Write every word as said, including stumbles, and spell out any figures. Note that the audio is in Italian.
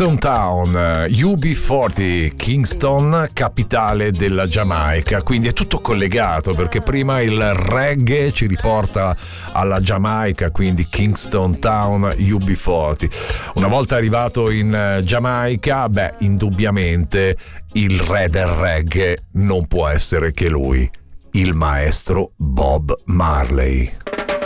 Kingston Town, U B quaranta, Kingston, capitale della Giamaica, quindi è tutto collegato, perché prima il reggae ci riporta alla Giamaica, quindi Kingston Town, U B quaranta. Una volta arrivato in Giamaica, beh, indubbiamente il re del reggae non può essere che lui, il maestro Bob Marley.